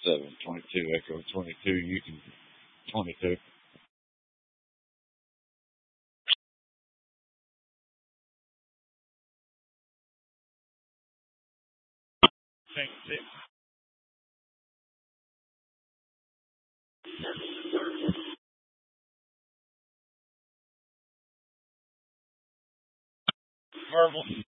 7, 22, Echo 22, you can 22. Tank 6. Verbal.